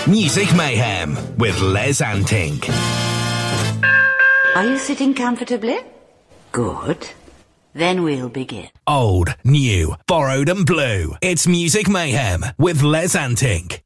Music Mayhem with Les Antink. Are you sitting comfortably? Good. Then we'll begin. Old, new, borrowed and blue. It's Music Mayhem with Les Antink.